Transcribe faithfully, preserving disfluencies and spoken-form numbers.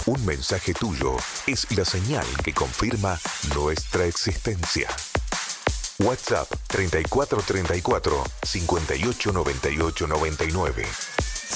Un mensaje tuyo es la señal que confirma nuestra existencia. WhatsApp treinta y cuatro treinta y cuatro, cincuenta y ocho noventa y ocho noventa y nueve.